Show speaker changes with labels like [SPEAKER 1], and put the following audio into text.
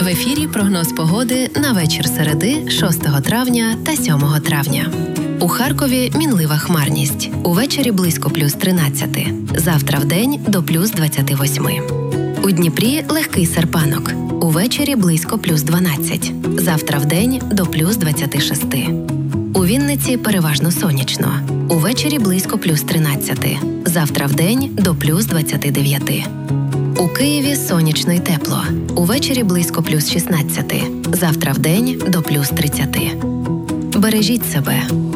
[SPEAKER 1] В ефірі прогноз погоди на вечір середи 6 травня та 7 травня. У Харкові мінлива хмарність. Увечері близько плюс 13. Завтра вдень до плюс 28. У Дніпрі легкий серпанок. Увечері близько плюс 12. Завтра вдень до плюс 26. У Вінниці переважно сонячно. Увечері близько плюс 13. Завтра вдень до плюс 29. У Києві сонячно й тепло. Увечері близько плюс 16. Завтра вдень до плюс 30. Бережіть себе.